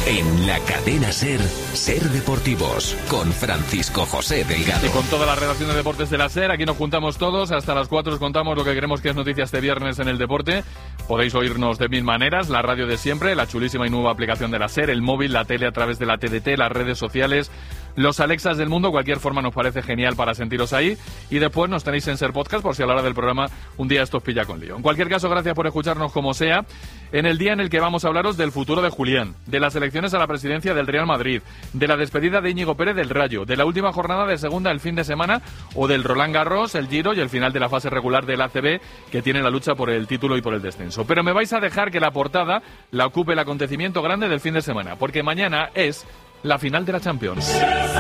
En la cadena SER, SER Deportivos, con Francisco José Delgado. Y con toda la redacción de deportes de la SER, aquí nos juntamos todos. Hasta las 4 os contamos lo que creemos que es noticia este viernes en el deporte. Podéis oírnos de 1000 maneras, la radio de siempre, la chulísima y nueva aplicación de la SER, el móvil, la tele a través de la TDT, las redes sociales, los Alexas del mundo. Cualquier forma nos parece genial para sentiros ahí. Y después nos tenéis en SER Podcast por si a la hora del programa un día esto os pilla con lío. En cualquier caso, gracias por escucharnos como sea, en el día en el que vamos a hablaros del futuro de Julián, de las elecciones a la presidencia del Real Madrid, de la despedida de Íñigo Pérez del Rayo, de la última jornada de segunda el fin de semana o del Roland Garros, el Giro y el final de la fase regular del ACB, que tiene la lucha por el título y por el descenso. Pero me vais a dejar que la portada la ocupe el acontecimiento grande del fin de semana, porque mañana es la final de la Champions.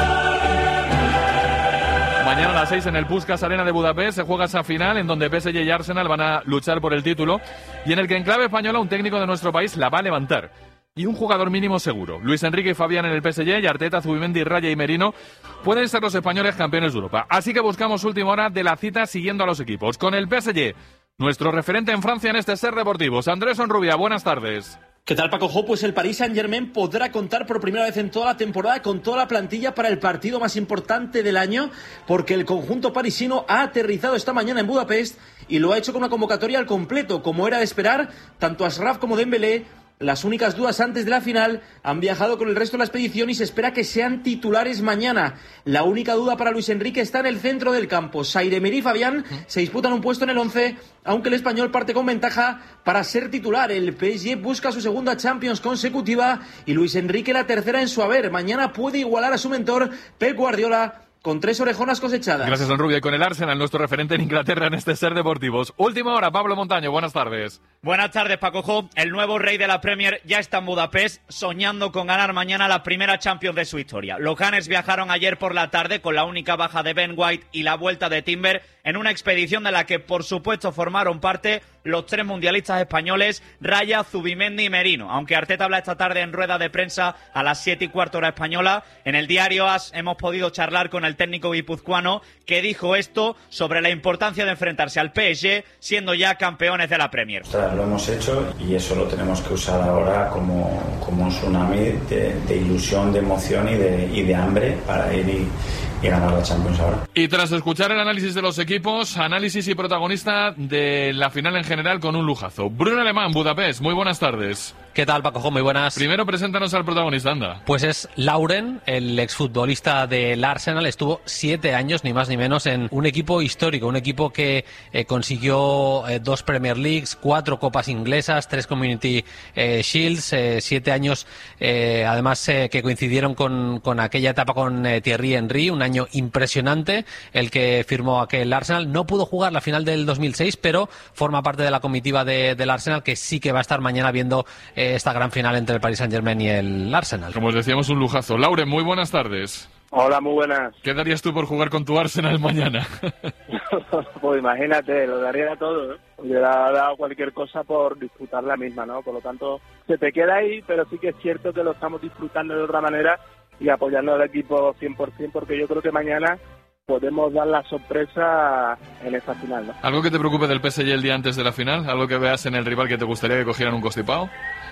Mañana a las 6 en el Puskás Arena de Budapest se juega esa final en donde PSG y Arsenal van a luchar por el título y en el que en clave española un técnico de nuestro país la va a levantar. Y un jugador mínimo seguro. Luis Enrique y Fabián en el PSG y Arteta, Zubimendi, Raya y Merino pueden ser los españoles campeones de Europa. Así que buscamos última hora de la cita siguiendo a los equipos. Con el PSG, nuestro referente en Francia en este SER Deportivos. Andrés Onrubia, buenas tardes. ¿Qué tal, Paco Jo? Pues el Paris Saint-Germain podrá contar por primera vez en toda la temporada con toda la plantilla para el partido más importante del año, porque el conjunto parisino ha aterrizado esta mañana en Budapest y lo ha hecho con una convocatoria al completo. Como era de esperar, tanto Achraf como Dembélé, las únicas dudas antes de la final, han viajado con el resto de la expedición y se espera que sean titulares mañana. La única duda para Luis Enrique está en el centro del campo. Saïd Emery y Fabián se disputan un puesto en el 11, aunque el español parte con ventaja para ser titular. El PSG busca su segunda Champions consecutiva y Luis Enrique la tercera en su haber. Mañana puede igualar a su mentor Pep Guardiola con 3 orejonas cosechadas. Gracias, Onrubia. Y con el Arsenal, nuestro referente en Inglaterra en este SER Deportivos. Última hora, Pablo Montaño, buenas tardes. Buenas tardes, Paco Jo. El nuevo rey de la Premier ya está en Budapest, soñando con ganar mañana la primera Champions de su historia. Los Gunners viajaron ayer por la tarde con la única baja de Ben White y la vuelta de Timber en una expedición de la que, por supuesto, formaron parte los 3 mundialistas españoles, Raya, Zubimendi y Merino. Aunque Arteta habla esta tarde en rueda de prensa a las 7:15 hora española, en el diario AS hemos podido charlar con el técnico guipuzcoano que dijo esto sobre la importancia de enfrentarse al PSG siendo ya campeones de la Premier. Lo hemos hecho y eso lo tenemos que usar ahora como un tsunami de ilusión, de emoción y de hambre para ir y ganar la Champions ahora. Y tras escuchar el análisis de los equipos, análisis y protagonista de la final en general con un lujazo. Bruno Alemán, Budapest, muy buenas tardes. ¿Qué tal, Paco? Muy buenas. Primero, preséntanos al protagonista, anda. Pues es Lauren, el exfutbolista del Arsenal. Estuvo 7 años, ni más ni menos, en un equipo histórico, un equipo que consiguió 2 Premier Leagues, 4 copas inglesas, 3 Community Shields, 7 años, además que coincidieron con aquella etapa con Thierry Henry, un año impresionante, el que firmó aquel Arsenal. No pudo jugar la final del 2006, pero forma parte de la comitiva del Arsenal, que sí que va a estar mañana viendo esta gran final entre el Paris Saint-Germain y el Arsenal. Como os decíamos, un lujazo. Lauren, muy buenas tardes. Hola, muy buenas. ¿Qué darías tú por jugar con tu Arsenal mañana? Pues imagínate, lo daría todo, ¿eh? Hubiera dado cualquier cosa por disfrutar la misma, ¿no? Por lo tanto, se te queda ahí, pero sí que es cierto que lo estamos disfrutando de otra manera y apoyando al equipo 100%, porque yo creo que mañana podemos dar la sorpresa en esa final, ¿no? ¿Algo que te preocupe del PSG el día antes de la final? ¿Algo que veas en el rival que te gustaría que cogieran un constipado?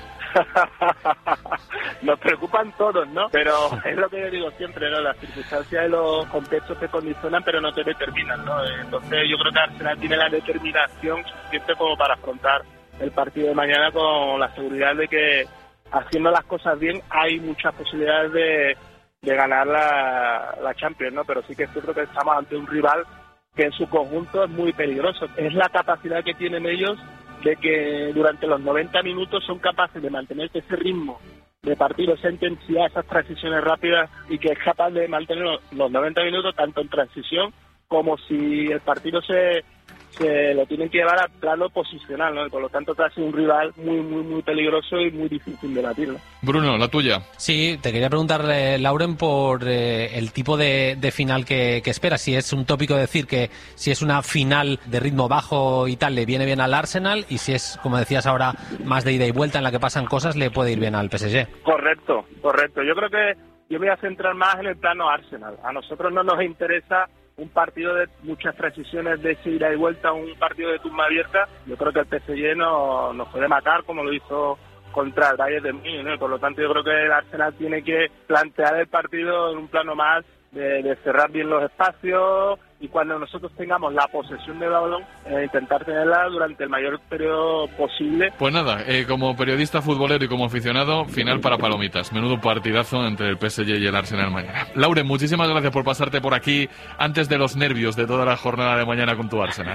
Nos preocupan todos, ¿no? Pero es lo que yo digo siempre, ¿no? Las circunstancias y los contextos te condicionan, pero no te determinan, ¿no? Entonces yo creo que Arsenal tiene la determinación suficiente como para afrontar el partido de mañana con la seguridad de que haciendo las cosas bien hay muchas posibilidades de ganar la Champions, ¿no? Pero sí que es cierto que estamos ante un rival que en su conjunto es muy peligroso. Es la capacidad que tienen ellos de que durante los 90 minutos son capaces de mantener ese ritmo de partido, esa intensidad, esas transiciones rápidas, y que es capaz de mantener los 90 minutos tanto en transición como si el partido se lo tienen que llevar al plano posicional, ¿no? Y por lo tanto te hace un rival muy peligroso y muy difícil de batir, ¿no? Bruno, la tuya. Sí, te quería preguntar, Lauren, por el tipo de final que esperas. Si es un tópico decir que si es una final de ritmo bajo y tal, le viene bien al Arsenal, y si es, como decías ahora, más de ida y vuelta en la que pasan cosas, le puede ir bien al PSG. Correcto. Yo creo que yo me voy a centrar más en el plano Arsenal. A nosotros no nos interesa un partido de muchas transiciones de ida y vuelta, un partido de tumba abierta. Yo creo que el PSG nos puede matar, como lo hizo contra el Bayern de Múnich, ¿no? Por lo tanto, yo creo que el Arsenal tiene que plantear el partido en un plano más de cerrar bien los espacios y cuando nosotros tengamos la posesión de balón, intentar tenerla durante el mayor periodo posible. Pues nada, como periodista futbolero y como aficionado, final para palomitas. Menudo partidazo entre el PSG y el Arsenal mañana. Lauren, muchísimas gracias por pasarte por aquí antes de los nervios de toda la jornada de mañana con tu Arsenal.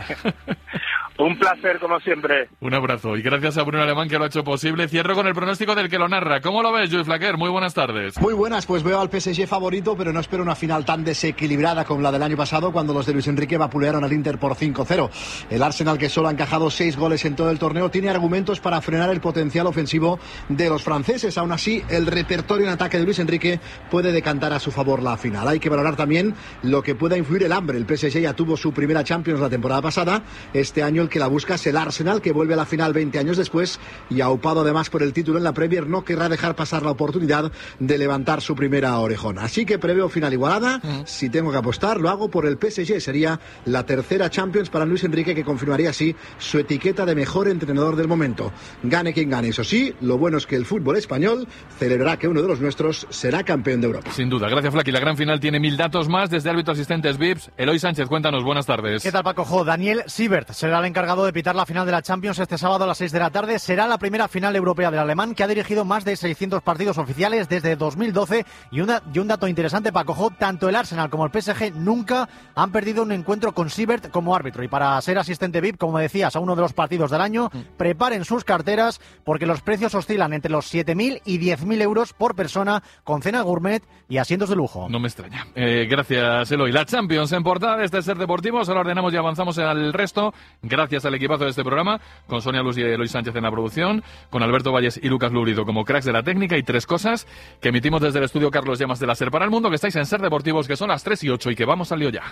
Un placer, como siempre. Un abrazo. Y gracias a Bruno Alemán, que lo ha hecho posible. Cierro con el pronóstico del que lo narra. ¿Cómo lo ves, Lluís Flaquer? Muy buenas tardes. Muy buenas, pues veo al PSG favorito, pero no espero una final tan desequilibrada como la del año pasado, cuando los de Luis Enrique vapulearon al Inter por 5-0. El Arsenal, que solo ha encajado 6 goles en todo el torneo, tiene argumentos para frenar el potencial ofensivo de los franceses. Aún así, el repertorio en ataque de Luis Enrique puede decantar a su favor la final. Hay que valorar también lo que pueda influir el hambre. El PSG ya tuvo su primera Champions la temporada pasada. Este año el que la busca es el Arsenal, que vuelve a la final 20 años después y aupado además por el título en la Premier, no querrá dejar pasar la oportunidad de levantar su primera orejona. Así que preveo final igualada. Si tengo que apostar, lo hago por el PSG. Sería la tercera Champions para Luis Enrique, que confirmaría así su etiqueta de mejor entrenador del momento. Gane quien gane. Eso sí, lo bueno es que el fútbol español celebrará que uno de los nuestros será campeón de Europa. Sin duda. Gracias, Flaqui. La gran final tiene 1000 datos más desde árbitro asistentes VIPs. Eloy Sánchez, cuéntanos. Buenas tardes. ¿Qué tal, Paco? Daniel Siebert será el encargado de pitar la final de la Champions este sábado a las 6 de la tarde. Será la primera final europea del alemán, que ha dirigido más de 600 partidos oficiales desde 2012. Y un dato interesante, Paco, tanto el Arsenal como el PSG nunca han perdido un encuentro con Siebert como árbitro. Y para ser asistente VIP, como decías, a uno de los partidos del año, preparen sus carteras, porque los precios oscilan entre los 7.000 y 10.000 euros por persona, con cena gourmet y asientos de lujo. No me extraña. Gracias, Eloy. La Champions en portada de este Ser Deportivos. Ahora ordenamos y avanzamos al resto. Gracias al equipazo de este programa, con Sonia Luz y Eloy Sánchez en la producción, con Alberto Valles y Lucas Lurido como cracks de la técnica, y 3 cosas que emitimos desde el estudio Carlos Llamas de la SER para el mundo, que estáis en Ser Deportivos, que son las 3:08 y que vamos al lío ya.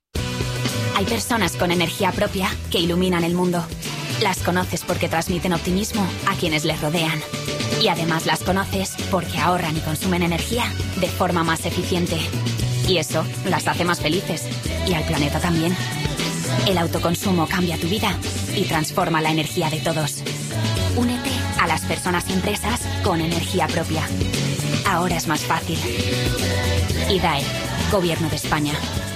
Hay personas con energía propia que iluminan el mundo. Las conoces porque transmiten optimismo a quienes les rodean. Y además las conoces porque ahorran y consumen energía de forma más eficiente. Y eso las hace más felices. Y al planeta también. El autoconsumo cambia tu vida y transforma la energía de todos. Únete a las personas y empresas con energía propia. Ahora es más fácil. IDAE, Gobierno de España.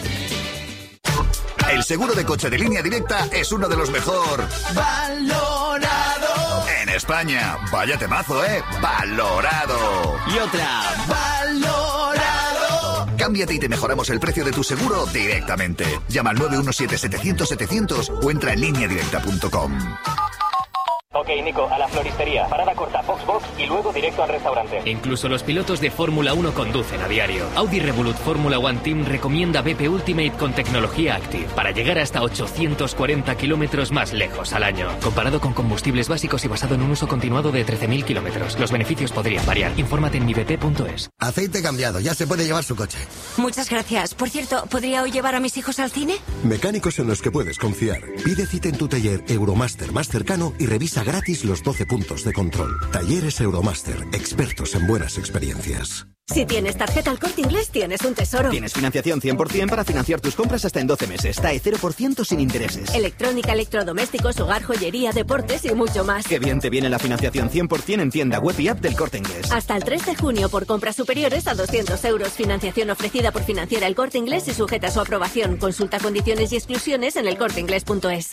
El seguro de coche de Línea Directa es uno de los mejor valorado en España. Vaya temazo, valorado. Y otra, valorado. Cámbiate y te mejoramos el precio de tu seguro directamente. Llama al 917-700-700 o entra en lineadirecta.com. Ok, Nico, a la floristería. Parada corta, Box y luego directo al restaurante. Incluso los pilotos de Fórmula 1 conducen a diario. Audi Revolut Fórmula One Team recomienda BP Ultimate con tecnología Active para llegar hasta 840 kilómetros más lejos al año. Comparado con combustibles básicos y basado en un uso continuado de 13.000 kilómetros. Los beneficios podrían variar. Infórmate en mibp.es. Aceite cambiado, ya se puede llevar su coche. Muchas gracias. Por cierto, ¿podría hoy llevar a mis hijos al cine? Mecánicos en los que puedes confiar. Pide cita en tu taller Euromaster más cercano y revisa gratis los 12 puntos de control. Talleres Euromaster, expertos en buenas experiencias. Si tienes tarjeta El Corte Inglés, tienes un tesoro. Tienes financiación 100% para financiar tus compras hasta en 12 meses. TAE 0% sin intereses. Electrónica, electrodomésticos, hogar, joyería, deportes y mucho más. Qué bien te viene la financiación 100% en tienda web y app del Corte Inglés. Hasta el 3 de junio por compras superiores a 200 euros. Financiación ofrecida por Financiera El Corte Inglés y sujeta a su aprobación. Consulta condiciones y exclusiones en elcorteinglés.es.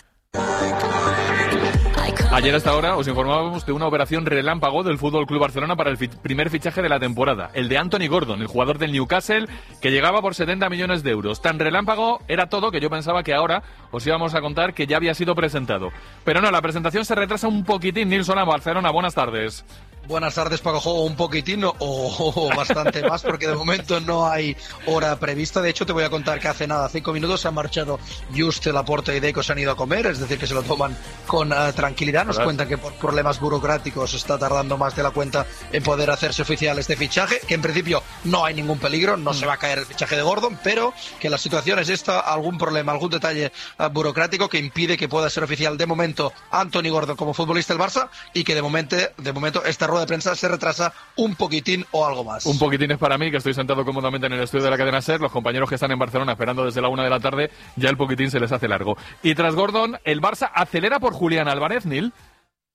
Ayer a esta hora os informábamos de una operación relámpago del FC Barcelona para el primer fichaje de la temporada, el de Anthony Gordon, el jugador del Newcastle, que llegaba por 70 millones de euros. Tan relámpago era todo que yo pensaba que ahora os íbamos a contar que ya había sido presentado. Pero no, la presentación se retrasa un poquitín. Nilsson, a Barcelona, buenas tardes. Buenas tardes, Paco. Un poquitín o bastante más, porque de momento no hay hora prevista. De hecho, te voy a contar que hace nada, 5 minutos, se han marchado Juste, Laporte y Deco, se han ido a comer, es decir, que se lo toman con tranquilidad. Nos cuentan que por problemas burocráticos está tardando más de la cuenta en poder hacerse oficial este fichaje, que en principio no hay ningún peligro, no se va a caer el fichaje de Gordon, pero que la situación es esta, algún problema, algún detalle burocrático que impide que pueda ser oficial de momento Anthony Gordon como futbolista del Barça, y que de momento esta rueda de prensa se retrasa un poquitín o algo más. Un poquitín es para mí, que estoy sentado cómodamente en el estudio de la cadena SER. Los compañeros que están en Barcelona esperando desde la 1 de la tarde, ya el poquitín se les hace largo. Y tras Gordon, el Barça acelera por Julián Álvarez, Nil.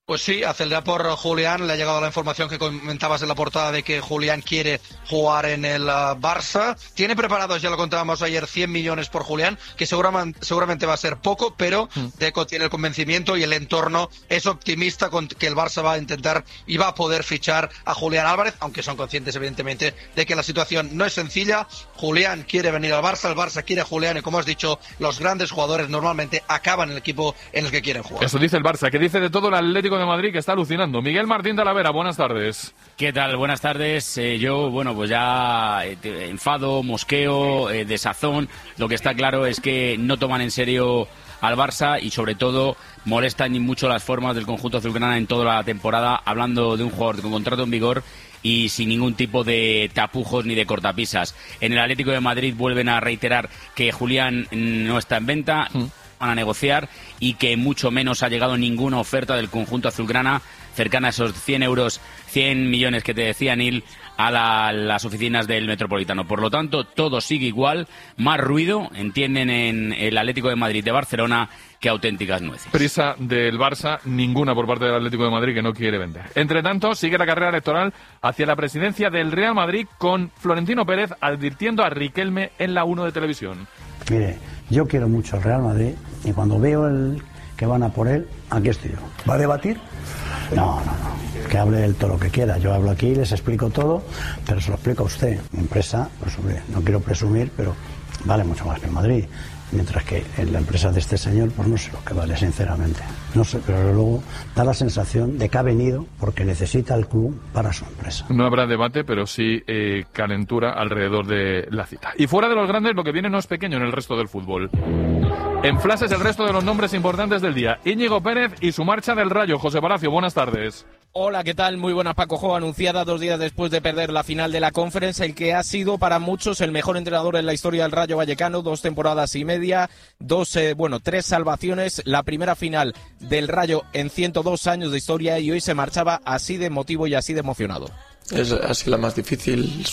Pues sí, acelerar por Julián. Le ha llegado la información que comentabas en la portada de que Julián quiere jugar en el Barça. Tiene preparados, ya lo contábamos ayer, 100 millones por Julián, que seguramente va a ser poco, pero Deco tiene el convencimiento y el entorno es optimista con que el Barça va a intentar y va a poder fichar a Julián Álvarez, aunque son conscientes evidentemente de que la situación no es sencilla. Julián quiere venir al Barça, el Barça quiere a Julián y, como has dicho, los grandes jugadores normalmente acaban en el equipo en el que quieren jugar. Eso dice el Barça, que dice de todo el Atlético de Madrid, que está alucinando. Miguel Martín Talavera, buenas tardes. ¿Qué tal? Buenas tardes. Yo, pues ya enfado, mosqueo, desazón. Lo que está claro es que no toman en serio al Barça y, sobre todo, molestan mucho las formas del conjunto azulgrana en toda la temporada, hablando de un jugador con contrato en vigor y sin ningún tipo de tapujos ni de cortapisas. En el Atlético de Madrid vuelven a reiterar que Julián no está en venta, van a negociar, y que mucho menos ha llegado ninguna oferta del conjunto azulgrana cercana a esos 100 millones que te decía Neil, a las oficinas del Metropolitano. Por lo tanto, todo sigue igual, más ruido, entienden en el Atlético de Madrid de Barcelona, que auténticas nueces. Prisa del Barça, ninguna por parte del Atlético de Madrid, que no quiere vender. Entre tanto, sigue la carrera electoral hacia la presidencia del Real Madrid, con Florentino Pérez advirtiendo a Riquelme en la 1 de televisión. Mire, yo quiero mucho al Real Madrid y cuando veo que van a por él, aquí estoy yo. ¿Va a debatir? No. Que hable él todo lo que quiera. Yo hablo aquí, les explico todo, pero se lo explico a usted. Mi empresa, pues hombre, no quiero presumir, pero vale mucho más que el Madrid. Mientras que en la empresa de este señor, pues no sé lo que vale, sinceramente. No sé, pero luego da la sensación de que ha venido porque necesita el club para su empresa. No habrá debate, pero sí calentura alrededor de la cita. Y fuera de los grandes, lo que viene no es pequeño en el resto del fútbol. En flashes, el resto de los nombres importantes del día. Íñigo Pérez y su marcha del Rayo. José Palacio, buenas tardes. Hola, ¿qué tal? Muy buenas, Paco Jo. Anunciada 2 días después de perder la final de la Conference, el que ha sido para muchos el mejor entrenador en la historia del Rayo Vallecano, 2 temporadas y media, 3 salvaciones, la primera final del Rayo en 102 años de historia, y hoy se marchaba así de emotivo y así de emocionado. Es así la más difícil,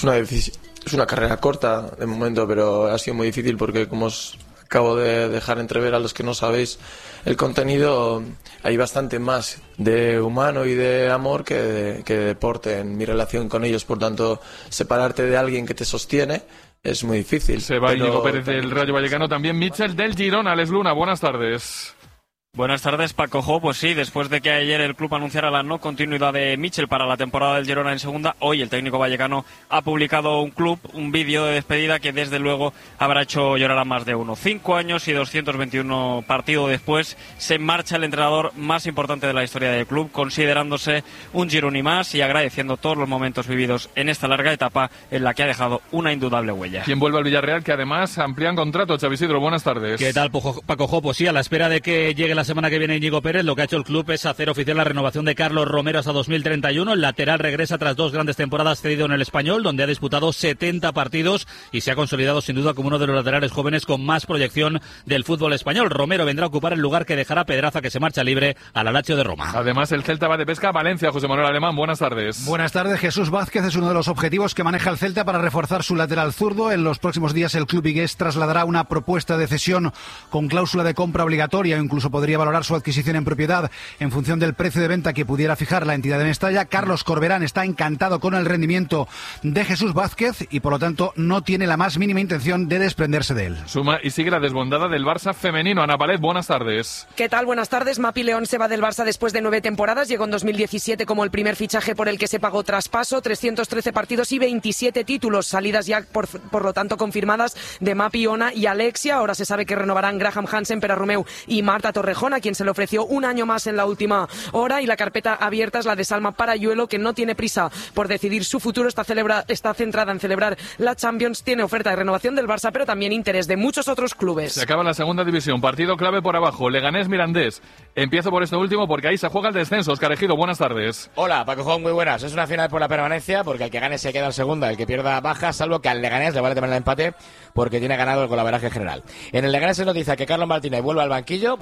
es una carrera corta de momento, pero ha sido muy difícil porque, como os acabo de dejar entrever a los que no sabéis el contenido, hay bastante más de humano y de amor que de deporte en mi relación con ellos. Por tanto, separarte de alguien que te sostiene es muy difícil. Se va Íñigo Pérez del Rayo Vallecano, también Mitchell del Girona. Alex Luna, buenas tardes. Buenas tardes, Paco Jo. Pues sí, después de que ayer el club anunciara la no continuidad de Mitchell para la temporada del Girona en segunda, hoy el técnico vallecano ha publicado un vídeo de despedida que desde luego habrá hecho llorar a más de uno. 5 años y 221 partidos después, se marcha el entrenador más importante de la historia del club, considerándose un gironí más y agradeciendo todos los momentos vividos en esta larga etapa en la que ha dejado una indudable huella. ¿Quién vuelve al Villarreal, que además amplían contrato? Xavi Isidro, buenas tardes. ¿Qué tal, Paco Jo? Pues sí, a la espera de que llegue la semana que viene Íñigo Pérez, lo que ha hecho el club es hacer oficial la renovación de Carlos Romero hasta 2031. El lateral regresa tras 2 grandes temporadas cedido en el Español, donde ha disputado 70 partidos y se ha consolidado sin duda como uno de los laterales jóvenes con más proyección del fútbol español. Romero vendrá a ocupar el lugar que dejará Pedraza, que se marcha libre al Lazio de Roma. Además, el Celta va de pesca a Valencia. José Manuel Alemán, buenas tardes. Buenas tardes. Jesús Vázquez es uno de los objetivos que maneja el Celta para reforzar su lateral zurdo. En los próximos días el club vigués trasladará una propuesta de cesión con cláusula de compra obligatoria, o incluso podría valorar su adquisición en propiedad en función del precio de venta que pudiera fijar la entidad de Mestalla. Carlos Corberán está encantado con el rendimiento de Jesús Vázquez y por lo tanto no tiene la más mínima intención de desprenderse de él. Suma y sigue la desbondada del Barça femenino. Ana Palet, buenas tardes. ¿Qué tal? Buenas tardes. Mapi León se va del Barça después de 9 temporadas. Llegó en 2017 como el primer fichaje por el que se pagó traspaso, 313 partidos y 27 títulos. Salidas ya por lo tanto confirmadas de Mapi, Ona y Alexia. Ahora se sabe que renovarán Graham Hansen, Pera Romeu y Marta Torrejón, a quien se le ofreció un año más en la última hora, y la carpeta abierta es la de Salma Parayuelo, que no tiene prisa por decidir su futuro, está centrada en celebrar la Champions, tiene oferta de renovación del Barça, pero también interés de muchos otros clubes. Se acaba la segunda división, partido clave por abajo, Leganés-Mirandés. Empiezo por este último porque ahí se juega el descenso. Óscar Ejido, buenas tardes. Hola, Paco Jón, muy buenas. Es una final por la permanencia, porque el que gane se queda en segunda, el que pierda baja, salvo que al Leganés le vale también el empate, porque tiene ganado el golaveraje general. En el Leganés se noticia que Carlos Martínez vuelve al banquillo para salvar al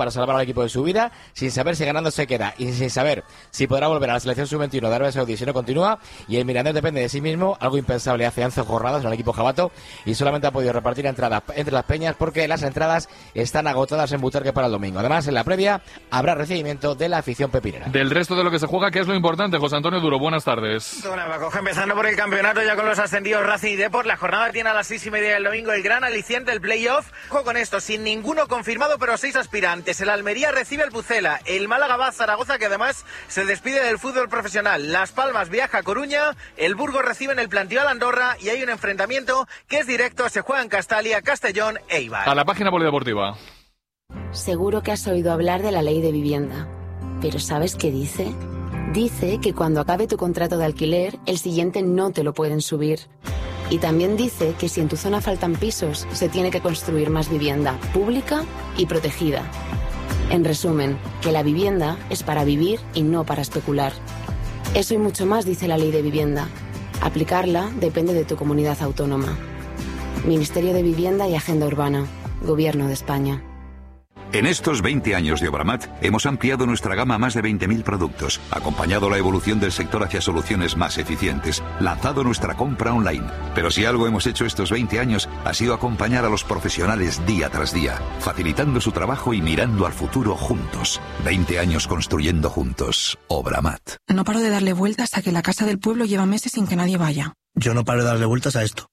equipo de su vida, sin saber si ganando se queda y sin saber si podrá volver a la selección sub-21 de Arabia Saudí si no continúa. Y el Mirandés depende de sí mismo, algo impensable hace 11 jornadas en el equipo jabato, y solamente ha podido repartir entradas entre las peñas porque las entradas están agotadas en Butarque para el domingo. Además, en la previa habrá recibimiento de la afición pepinera. Del resto de lo que se juega, ¿qué es lo importante? José Antonio Duro, buenas tardes. Bueno, Paco, empezando por el campeonato ya con los ascendidos Racing y Depor. La jornada tiene a las 6:30 del domingo el gran aliciente, el playoff. Ojo con esto, sin ninguno confirmado, pero 6 aspirantes. El Almería recibe al Pucela, el Málaga va a Zaragoza, que además se despide del fútbol profesional. Las Palmas viaja a Coruña, el Burgos recibe en el Plantío al Andorra y hay un enfrentamiento que es directo, se juega en Castalia, Castellón e Eibar. A la página polideportiva. Seguro que has oído hablar de la ley de vivienda, pero ¿sabes qué dice? Dice que cuando acabe tu contrato de alquiler, el siguiente no te lo pueden subir. Y también dice que si en tu zona faltan pisos, se tiene que construir más vivienda pública y protegida. En resumen, que la vivienda es para vivir y no para especular. Eso y mucho más dice la ley de vivienda. Aplicarla depende de tu comunidad autónoma. Ministerio de Vivienda y Agenda Urbana. Gobierno de España. En estos 20 años de Obramat hemos ampliado nuestra gama a más de 20.000 productos, acompañado la evolución del sector hacia soluciones más eficientes, lanzado nuestra compra online. Pero si algo hemos hecho estos 20 años ha sido acompañar a los profesionales día tras día, facilitando su trabajo y mirando al futuro juntos. 20 años construyendo juntos. Obramat. No paro de darle vueltas a que la casa del pueblo lleva meses sin que nadie vaya. Yo no paro de darle vueltas a esto.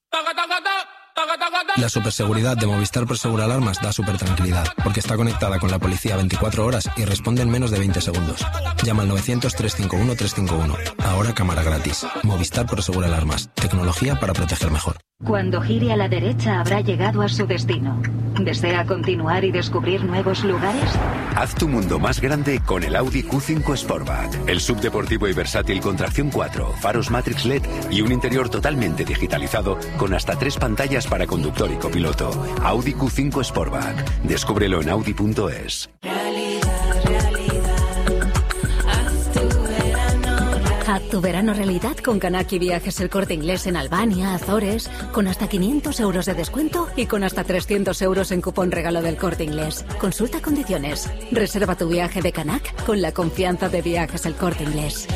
La superseguridad de Movistar Prosegur Alarmas da supertranquilidad, porque está conectada con la policía 24 horas y responde en menos de 20 segundos. Llama al 900-351-351. Ahora cámara gratis. Movistar Prosegur Alarmas. Tecnología para proteger mejor. Cuando gire a la derecha habrá llegado a su destino. ¿Desea continuar y descubrir nuevos lugares? Haz tu mundo más grande con el Audi Q5 Sportback. El subdeportivo y versátil con tracción 4, faros Matrix LED y un interior totalmente digitalizado con hasta 3 pantallas para conductor y copiloto. Audi Q5 Sportback. Descúbrelo en Audi.es. Haz tu verano realidad con Kanaki Viajes El Corte Inglés en Albania, Azores, con hasta 500 euros de descuento y con hasta 300 euros en cupón regalo del Corte Inglés. Consulta condiciones. Reserva tu viaje de Kanak con la confianza de Viajes El Corte Inglés.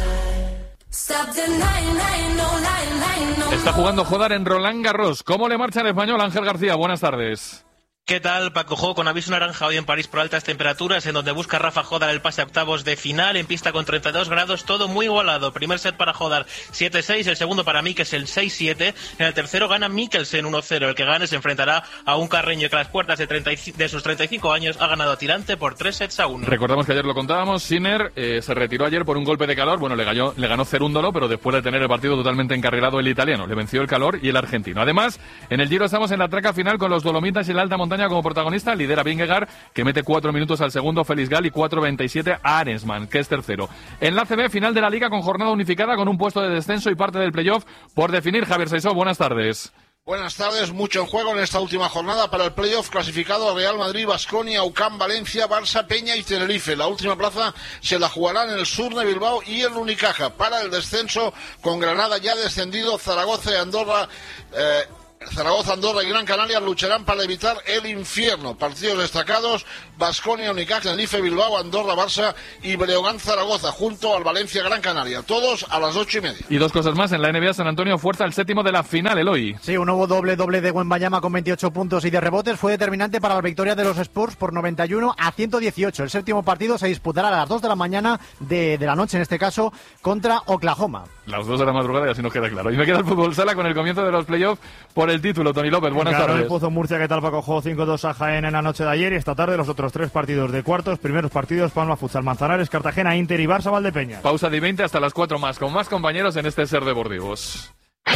Está jugando Jodar en Roland Garros. ¿Cómo le marcha el español? Ángel García, buenas tardes. ¿Qué tal, Paco Jo? Con aviso naranja hoy en París por altas temperaturas, en donde busca Rafa Jodar el pase a octavos de final, en pista con 32 grados, todo muy igualado. Primer set para Jodar 7-6, el segundo para Mikkelsen 6-7, en el tercero gana Mikkelsen 1-0. El que gane se enfrentará a un Carreño que a las puertas de sus 35 años ha ganado a Tirante por 3-1. Recordamos que ayer lo contábamos, Sinner se retiró ayer por un golpe de calor, bueno, le ganó Cerúndolo, pero después de tener el partido totalmente encarrilado el italiano, le venció el calor y el argentino. Además, en el Giro estamos en la traca final con los Dolomitas y la alta montaña como protagonista, lidera Vingegaard, que mete 4 minutos al segundo, Félix Gal, y 4.27 a Arensman, que es tercero. En la ACB, final de la Liga con jornada unificada, con un puesto de descenso y parte del playoff por definir. Javier Saisó, buenas tardes. Buenas tardes, mucho en juego en esta última jornada para el playoff clasificado a Real Madrid, Baskonia, UCAM, Valencia, Barça, Peña y Tenerife. La última plaza se la jugarán en el Sur de Bilbao y el Unicaja. Para el descenso, con Granada ya descendido, Zaragoza y Andorra... Zaragoza, Andorra y Gran Canaria lucharán para evitar el infierno. Partidos destacados: Baskonia, Unicaja, Tenerife, Bilbao, Andorra, Barça y Breogán, Zaragoza, junto al Valencia, Gran Canaria. Todos a las 8:30. Y dos cosas más. En la NBA, San Antonio fuerza el séptimo de la final, Eloy. Sí, un nuevo doble de Wembanyama con 28 puntos y de rebotes fue determinante para la victoria de los Spurs por 91-118. El séptimo partido se disputará a las 2 de la mañana de la noche, en este caso, contra Oklahoma. Las 2 de la madrugada y así nos queda claro. Y me queda el fútbol sala con el comienzo de los playoffs por el título. Tony López, buenas tardes. El Pozo Murcia, ¿qué tal, Paco Jo? 5-2 a Jaén en la noche de ayer y esta tarde los otros 3 partidos de cuartos. Primeros partidos: Palma Futsal, Manzanares, Cartagena, Inter y Barça, Valdepeñas. Pausa de 20 hasta las 4 más, con más compañeros en este Ser Deportivos.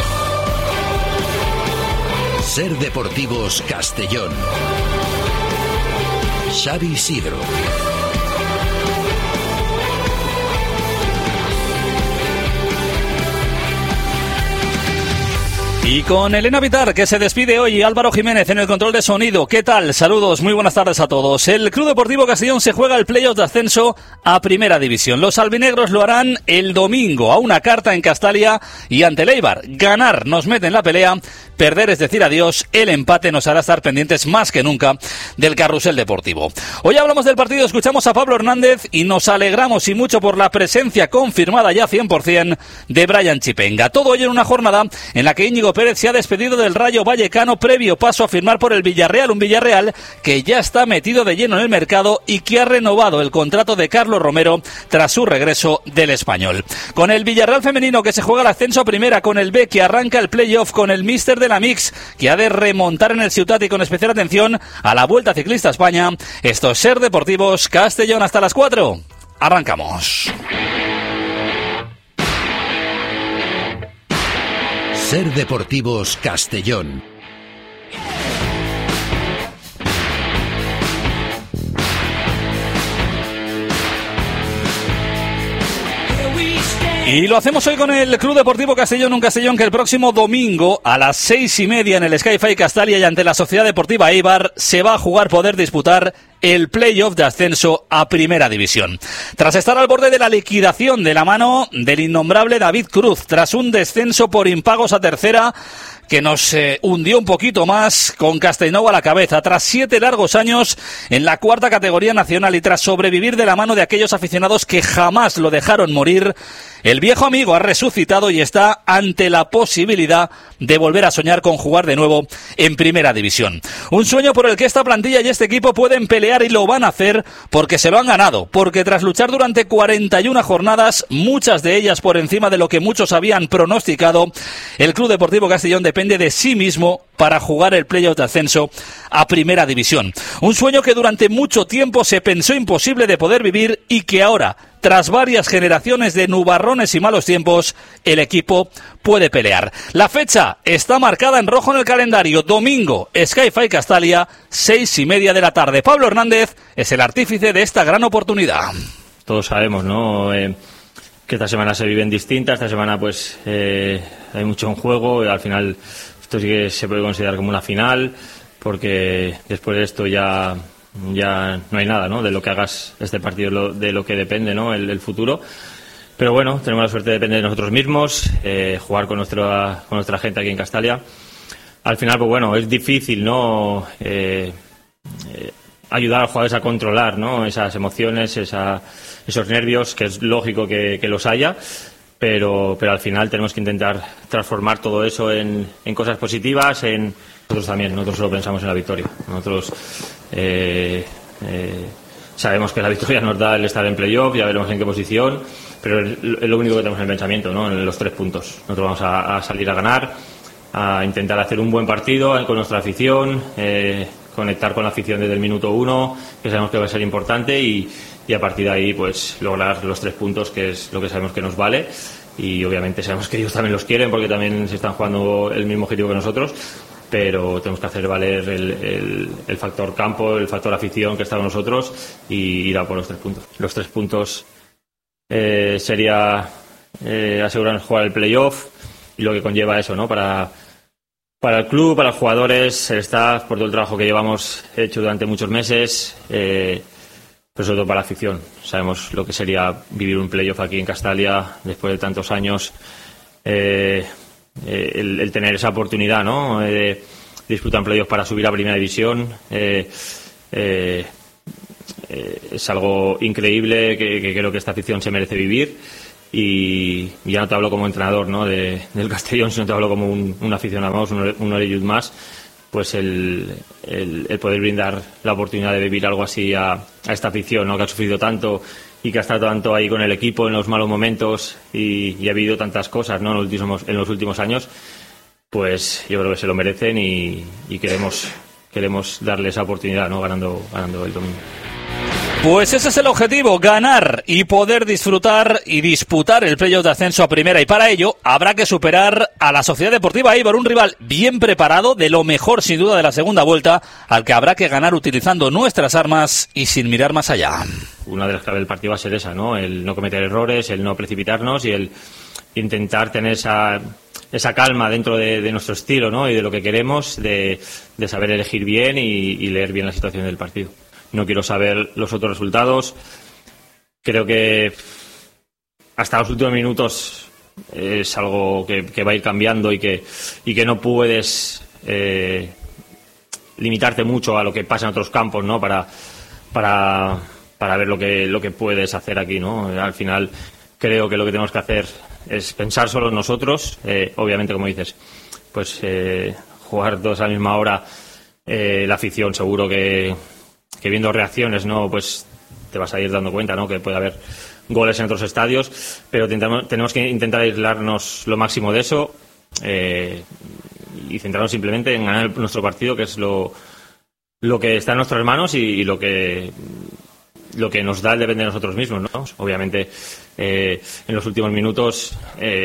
Ser Deportivos Castellón. Xavi Isidro. Y con Elena Vitar, que se despide hoy, y Álvaro Jiménez en el control de sonido. ¿Qué tal? Saludos, muy buenas tardes a todos. El Club Deportivo Castellón se juega el playoff de ascenso a Primera División. Los albinegros lo harán el domingo a una carta en Castalia y ante el Eibar. Ganar nos mete en la pelea, perder es decir adiós, el empate nos hará estar pendientes más que nunca del carrusel deportivo. Hoy hablamos del partido, escuchamos a Pablo Hernández y nos alegramos y mucho por la presencia confirmada ya 100% de Brian Chipenga. Todo ello en una jornada en la que Íñigo Pérez se ha despedido del Rayo Vallecano previo paso a firmar por el Villarreal, un Villarreal que ya está metido de lleno en el mercado y que ha renovado el contrato de Carlos Romero tras su regreso del Español. Con el Villarreal femenino que se juega el ascenso a primera, con el B que arranca el playoff, con el míster de la Mix que ha de remontar en el Ciutat y con especial atención a la Vuelta Ciclista a España. Esto es Ser Deportivos Castellón hasta las 4. Arrancamos. Ser Deportivos Castellón. Y lo hacemos hoy con el Club Deportivo Castellón, un Castellón que el próximo domingo a las 6:30 en el Sky-Fi Castalia y ante la Sociedad Deportiva Eibar se va a jugar poder disputar el playoff de ascenso a Primera División. Tras estar al borde de la liquidación de la mano del innombrable David Cruz, tras un descenso por impagos a tercera que nos hundió un poquito más con Castellnou a la cabeza, tras 7 largos años en la cuarta categoría nacional y tras sobrevivir de la mano de aquellos aficionados que jamás lo dejaron morir, el viejo amigo ha resucitado y está ante la posibilidad de volver a soñar con jugar de nuevo en Primera División. Un sueño por el que esta plantilla y este equipo pueden pelear y lo van a hacer porque se lo han ganado, porque tras luchar durante 41 jornadas, muchas de ellas por encima de lo que muchos habían pronosticado, el Club Deportivo Castellón depende de sí mismo para jugar el playoff de ascenso a Primera División. Un sueño que durante mucho tiempo se pensó imposible de poder vivir y que ahora, tras varias generaciones de nubarrones y malos tiempos, el equipo puede pelear. La fecha está marcada en rojo en el calendario. Domingo, Sky-Fi Castalia, 6:30 de la tarde. Pablo Hernández es el artífice de esta gran oportunidad. Todos sabemos, ¿no?, que esta semana se viven distintas. Esta semana pues hay mucho en juego y al final esto sí que se puede considerar como una final, porque después de esto ya no hay nada, ¿no?, de lo que hagas este partido, de lo que depende, ¿no?, el futuro. Pero bueno, tenemos la suerte de depender de nosotros mismos, jugar con nuestra gente aquí en Castalia. Al final, pues bueno, es difícil, ¿no?, ayudar a los jugadores a controlar, ¿no?, esas emociones, esos nervios, que es lógico que los haya, pero al final tenemos que intentar transformar todo eso en cosas positivas. Nosotros también, nosotros solo pensamos en la victoria. Nosotros sabemos que la victoria nos da el estar en playoff, ya veremos en qué posición, pero es lo único que tenemos en el pensamiento, ¿no?, en los 3 puntos. Nosotros vamos a salir a ganar, a intentar hacer un buen partido con nuestra afición, conectar con la afición desde el minuto 1, que sabemos que va a ser importante, y a partir de ahí pues lograr los 3 puntos, que es lo que sabemos que nos vale, y obviamente sabemos que ellos también los quieren porque también se están jugando el mismo objetivo que nosotros, pero tenemos que hacer valer el factor campo, el factor afición que está con nosotros, y ir a por los 3 puntos. Los 3 puntos sería asegurarnos jugar el playoff y lo que conlleva eso, ¿no?, para el club, para los jugadores, el staff, por todo el trabajo que llevamos hecho durante muchos meses, pero sobre todo para la afición. Sabemos lo que sería vivir un playoff aquí en Castalia después de tantos años, el tener esa oportunidad, ¿no?, de disputar un playoff para subir a Primera División, es algo increíble que creo que esta afición se merece vivir. Y ya no te hablo como entrenador, ¿no?, del Castellón, sino te hablo como un aficionado más, un orellut más, pues el poder brindar la oportunidad de vivir algo así a esta afición, ¿no?, que ha sufrido tanto y que ha estado tanto ahí con el equipo en los malos momentos y ha vivido tantas cosas, ¿no?, en los últimos años, pues yo creo que se lo merecen y queremos darle esa oportunidad, ¿no?, ganando el domingo. Pues ese es el objetivo, ganar y poder disfrutar y disputar el playoff de ascenso a primera, y para ello habrá que superar a la Sociedad Deportiva Eibar, un rival bien preparado, de lo mejor sin duda de la segunda vuelta, al que habrá que ganar utilizando nuestras armas y sin mirar más allá. Una de las claves del partido va a ser esa, ¿no?, el no cometer errores, el no precipitarnos y el intentar tener esa esa calma dentro de nuestro estilo, ¿no? Y de lo que queremos, de saber elegir bien y leer bien la situación del partido. No quiero saber los otros resultados. Creo que hasta los últimos minutos es algo que va a ir cambiando y que no puedes limitarte mucho a lo que pasa en otros campos, ¿no? Para ver lo que puedes hacer aquí, ¿no? Al final creo que lo que tenemos que hacer es pensar solo en nosotros. Obviamente, como dices, pues jugar todos a la misma hora, la afición seguro que viendo reacciones, ¿no? Pues te vas a ir dando cuenta, ¿no? Que puede haber goles en otros estadios, pero tenemos que intentar aislarnos lo máximo de eso y centrarnos simplemente en ganar nuestro partido, que es lo que está en nuestras manos y lo que nos da el depender de nosotros mismos, ¿no? Obviamente en los últimos minutos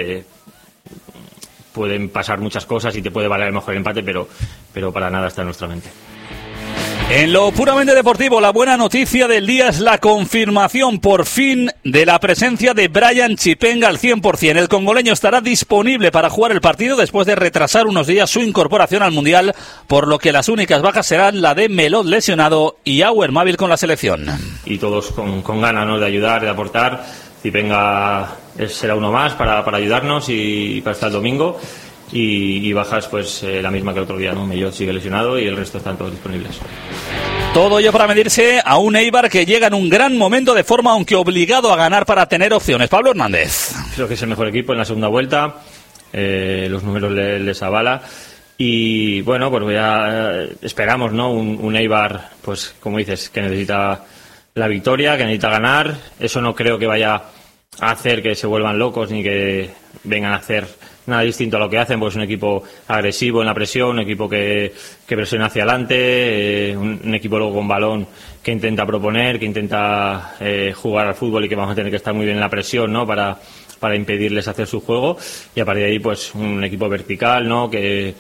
pueden pasar muchas cosas y te puede valer mejor el empate, pero para nada está en nuestra mente. En lo puramente deportivo, la buena noticia del día es la confirmación por fin de la presencia de Brian Chipenga al 100%. El congoleño estará disponible para jugar el partido después de retrasar unos días su incorporación al Mundial, por lo que las únicas bajas serán la de Melot lesionado y Auer Mávil con la selección. Y todos con ganas, ¿no?, de ayudar, de aportar. Chipenga será uno más para ayudarnos y para estar el domingo. Y bajas pues la misma que el otro día, ¿no? Mellot sigue lesionado y el resto están todos disponibles. Todo ello para medirse a un Eibar que llega en un gran momento de forma, aunque obligado a ganar para tener opciones. Pablo Hernández. Creo que es el mejor equipo en la segunda vuelta, los números les avala y bueno, pues ya esperamos, ¿no? Un Eibar, pues como dices, que necesita la victoria, que necesita ganar. Eso no creo que vaya a hacer que se vuelvan locos ni que vengan a hacer nada distinto a lo que hacen, pues un equipo agresivo en la presión, un equipo que presiona hacia adelante, un equipo luego con balón que intenta proponer, que intenta jugar al fútbol y que vamos a tener que estar muy bien en la presión, ¿no? Para impedirles hacer su juego, y a partir de ahí pues un equipo vertical, ¿no? Que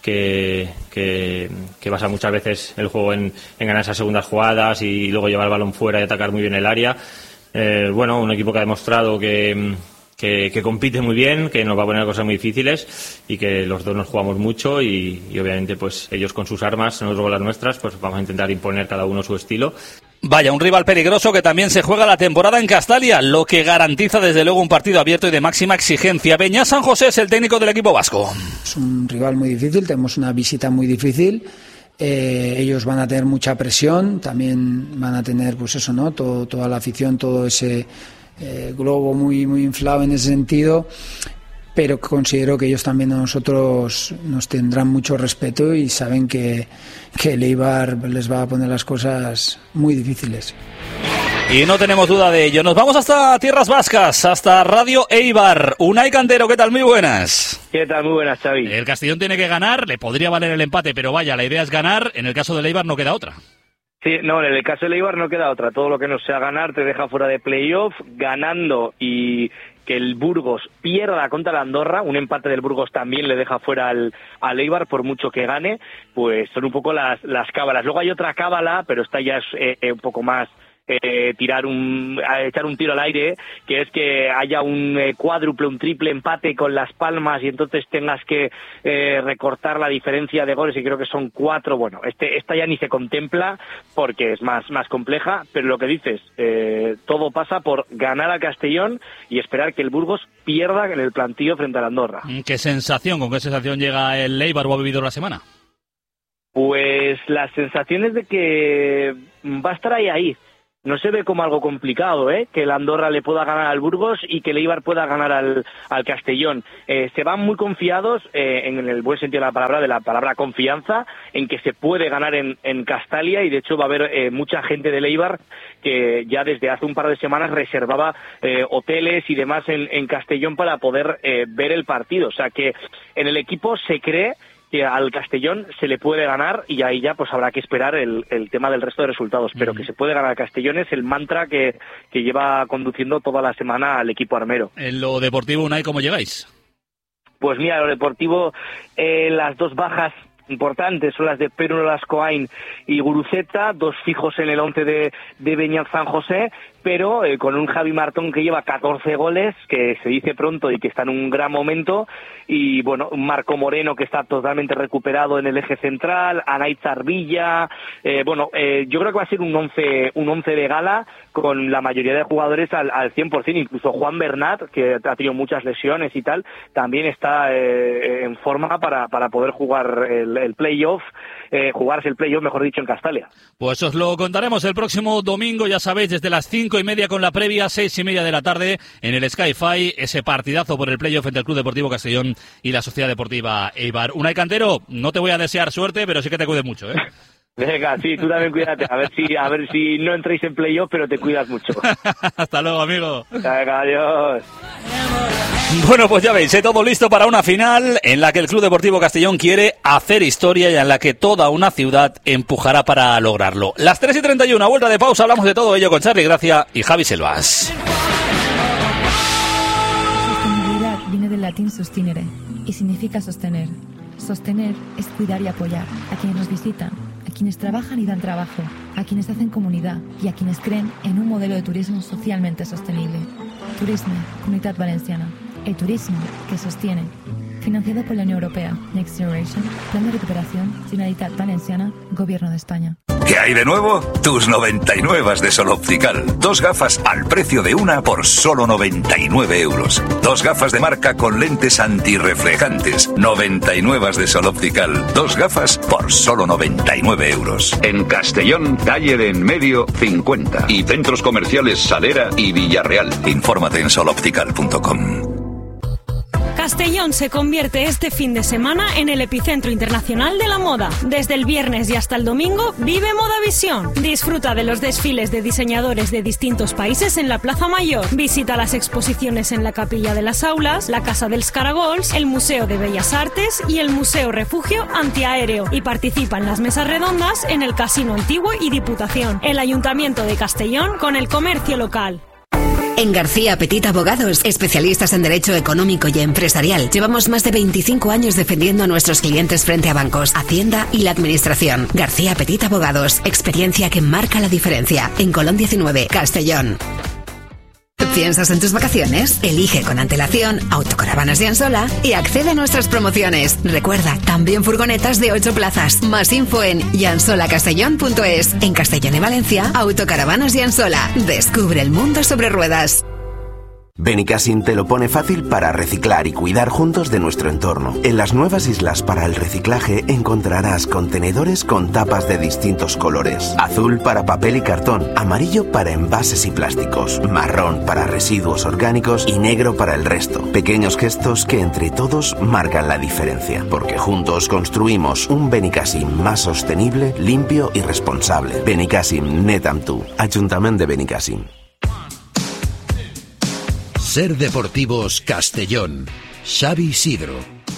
basa muchas veces el juego en ganar esas segundas jugadas y luego llevar el balón fuera y atacar muy bien el área. Bueno, un equipo que ha demostrado que compite muy bien, que nos va a poner cosas muy difíciles y que los dos nos jugamos mucho y obviamente pues ellos con sus armas, nosotros con las nuestras, pues vamos a intentar imponer cada uno su estilo. Vaya, un rival peligroso que también se juega la temporada en Castalia, lo que garantiza desde luego un partido abierto y de máxima exigencia. Beñat San José es el técnico del equipo vasco. Es un rival muy difícil, tenemos una visita muy difícil. Ellos van a tener mucha presión, también van a tener pues eso, ¿no? Toda la afición, todo ese globo muy inflado en ese sentido, pero considero que ellos también a nosotros nos tendrán mucho respeto y saben que el Eibar les va a poner las cosas muy difíciles. Y no tenemos duda de ello. Nos vamos hasta Tierras Vascas, hasta Radio Eibar. Unai Cantero, ¿qué tal? Muy buenas. ¿Qué tal? Muy buenas, Xavi. El Castellón tiene que ganar, le podría valer el empate, pero vaya, la idea es ganar. En el caso del Eibar no queda otra. Sí, no, en el caso del Eibar no queda otra. Todo lo que no sea ganar te deja fuera de playoff. Ganando y que el Burgos pierda contra el Andorra, un empate del Burgos también le deja fuera al Eibar, por mucho que gane, pues son un poco las cábalas. Luego hay otra cábala, pero esta ya es un poco más echar un tiro al aire, que es que haya un cuádruple, un triple empate con Las Palmas y entonces tengas que recortar la diferencia de goles, y creo que son 4. Bueno, esta ya ni se contempla porque es más compleja, pero lo que dices, todo pasa por ganar a Castellón y esperar que el Burgos pierda en el plantío frente al Andorra. ¿Con qué sensación llega el Eibar o ha vivido la semana? Pues las sensaciones de que va a estar ahí. No se ve como algo complicado, que el Andorra le pueda ganar al Burgos y que el Eibar pueda ganar al Castellón. Se van muy confiados, en el buen sentido de la palabra confianza, en que se puede ganar en Castalia, y de hecho va a haber mucha gente del Eibar que ya desde hace un par de semanas reservaba hoteles y demás en Castellón para poder ver el partido. O sea que en el equipo se cree que al Castellón se le puede ganar, y ahí ya pues habrá que esperar el tema del resto de resultados, pero que se puede ganar al Castellón es el mantra que lleva conduciendo toda la semana al equipo armero. En lo deportivo, Unai, ¿cómo llegáis? Pues mira, lo deportivo, las dos bajas importantes son las de Pedro Lascoain y Guruceta, 2 fijos en el 11 de Beñat San José, pero con un Javi Martón que lleva 14 goles, que se dice pronto y que está en un gran momento, y bueno, un Marco Moreno que está totalmente recuperado en el eje central, Anaitz Arvilla, yo creo que va a ser un once de gala con la mayoría de jugadores al 100%, incluso Juan Bernat, que ha tenido muchas lesiones y tal, también está en forma para poder jugar el playoff, jugarse el playoff, mejor dicho, en Castalia. Pues os lo contaremos el próximo domingo, ya sabéis, desde las 5:30 con la previa, 6:30 de la tarde en el Sky-Fi, ese partidazo por el playoff entre el Club Deportivo Castellón y la Sociedad Deportiva Eibar. Unai Cantero, no te voy a desear suerte, pero sí que te cuide mucho, ¿eh? Venga, sí, tú también cuídate, a ver si no entréis en playoff, pero te cuidas mucho. Hasta luego, amigo. Venga, adiós. Bueno, pues ya veis, todo listo para una final en la que el Club Deportivo Castellón quiere hacer historia y en la que toda una ciudad empujará para lograrlo. Las 3:31, vuelta de pausa, hablamos de todo ello con Charly Gracia y Javi Selvas. Sostenibilidad viene del latín sustinere y significa sostener. Sostener es cuidar y apoyar a quienes nos visitan, a quienes trabajan y dan trabajo, a quienes hacen comunidad y a quienes creen en un modelo de turismo socialmente sostenible. Turisme, Comunitat Valenciana. El turismo que sostiene. Financiado por la Unión Europea, Next Generation, Plan de Recuperación, Generalitat Valenciana, Gobierno de España. ¿Qué hay de nuevo? Tus 99 de Sol Optical. 2 gafas al precio de una por solo 99 euros. 2 gafas de marca con lentes antirreflejantes. 99 de Sol Optical. 2 gafas por solo 99 euros. En Castellón, calle de En Medio, 50. Y centros comerciales Salera y Villarreal. Infórmate en soloptical.com. Castellón se convierte este fin de semana en el epicentro internacional de la moda. Desde el viernes y hasta el domingo, vive Modavisión. Disfruta de los desfiles de diseñadores de distintos países en la Plaza Mayor. Visita las exposiciones en la Capilla de las Aulas, la Casa dels Caragols, el Museo de Bellas Artes y el Museo Refugio Antiaéreo. Y participa en las mesas redondas en el Casino Antiguo y Diputación, el Ayuntamiento de Castellón con el comercio local. En García Petit Abogados, especialistas en derecho económico y empresarial, llevamos más de 25 años defendiendo a nuestros clientes frente a bancos, Hacienda y la Administración. García Petit Abogados, experiencia que marca la diferencia. En Colón 19, Castellón. ¿Piensas en tus vacaciones? Elige con antelación Autocaravanas de Ansola y accede a nuestras promociones. Recuerda, también furgonetas de 8 plazas. Más info en yansolacastellón.es. En Castellón y Valencia, Autocaravanas de Ansola. Descubre el mundo sobre ruedas. Benicassim te lo pone fácil para reciclar y cuidar juntos de nuestro entorno. En las nuevas islas para el reciclaje encontrarás contenedores con tapas de distintos colores. Azul para papel y cartón, amarillo para envases y plásticos, marrón para residuos orgánicos y negro para el resto. Pequeños gestos que entre todos marcan la diferencia, porque juntos construimos un Benicassim más sostenible, limpio y responsable. Benicassim, net amb tu. Ayuntamiento de Benicassim. Ser Deportivos Castellón. Xavi Sidro.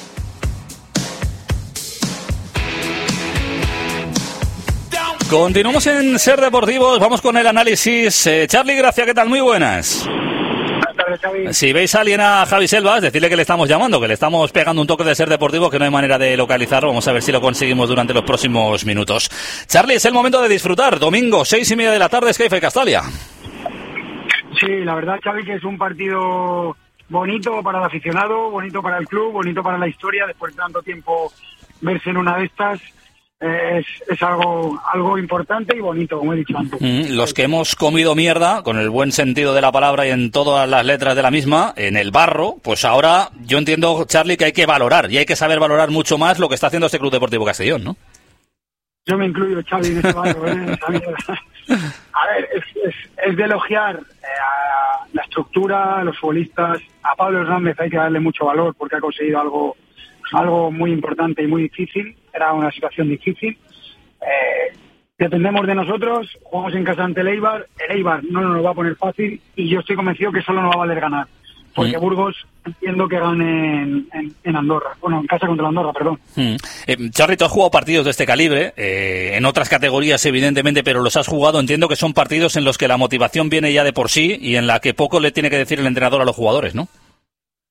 Continuamos en Ser Deportivos, vamos con el análisis. Charly Gracia, ¿qué tal? Muy buenas. Buenas tardes, Xavi. Si veis a alguien a Javi Selvas, decirle que le estamos llamando, que le estamos pegando un toque de Ser Deportivo, que no hay manera de localizarlo. Vamos a ver si lo conseguimos durante los próximos minutos. Charly, es el momento de disfrutar. Domingo, 6:30 de la tarde, Skype Castalia. Sí, la verdad, Xavi, que es un partido bonito para el aficionado, bonito para el club, bonito para la historia. Después de tanto tiempo verse en una de estas es algo importante y bonito, como he dicho antes. Los que hemos comido mierda, con el buen sentido de la palabra y en todas las letras de la misma, en el barro, pues ahora yo entiendo, Charly, que hay que valorar y hay que saber valorar mucho más lo que está haciendo este Club Deportivo Castellón, ¿no? Yo me incluyo, Xavi, en ese barro, A ver, es de elogiar a la estructura, a los futbolistas. A Pablo Hernández hay que darle mucho valor porque ha conseguido algo muy importante y muy difícil. Era una situación difícil. Dependemos de nosotros, jugamos en casa ante el Eibar. El Eibar no nos lo va a poner fácil y yo estoy convencido que solo nos va a valer ganar. Porque Burgos entiendo que gane en Andorra. Bueno, en casa contra Andorra, perdón. Charly, tú has jugado partidos de este calibre, en otras categorías evidentemente, pero los has jugado. Entiendo que son partidos en los que la motivación viene ya de por sí y en la que poco le tiene que decir el entrenador a los jugadores, ¿no?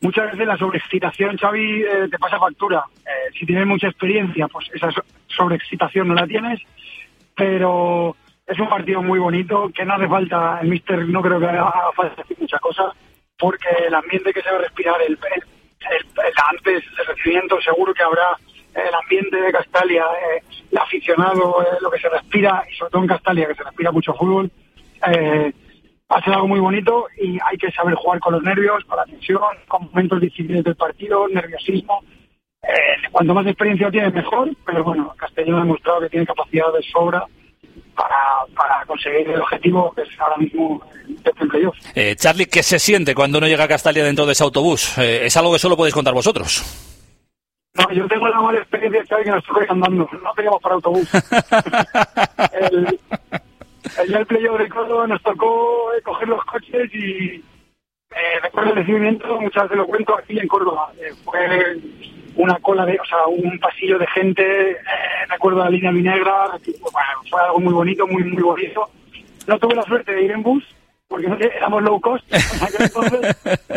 muchas veces la sobreexcitación, Xavi, te pasa factura. Si tienes mucha experiencia, pues esa sobreexcitación no la tienes, pero es un partido muy bonito, que no hace falta, el míster no creo que haga falta decir muchas cosas, porque el ambiente que se va a respirar, antes del recibimiento, seguro que habrá el ambiente de Castalia, el aficionado, lo que se respira, y sobre todo en Castalia, que se respira mucho fútbol, va a ser algo muy bonito y hay que saber jugar con los nervios, con la tensión, con momentos difíciles del partido, nerviosismo. Cuanto más experiencia tienes, mejor, pero bueno, Castellón ha demostrado que tiene capacidad de sobra para conseguir el objetivo que es ahora mismo el playoff. Charlie, ¿qué se siente cuando uno llega a Castalia dentro de ese autobús? ¿Es algo que solo podéis contar vosotros? No, yo tengo la mala experiencia, Xavi, que nos tocó andando, no teníamos para autobús. El día del playoff de Córdoba nos tocó coger los coches y recuerdo el recibimiento, muchas veces lo cuento aquí en Córdoba, fue una cola un pasillo de gente, recuerdo la línea vinegra, bueno, fue algo muy bonito, muy muy bonito. No tuve la suerte de ir en bus, porque éramos low cost en aquel entonces,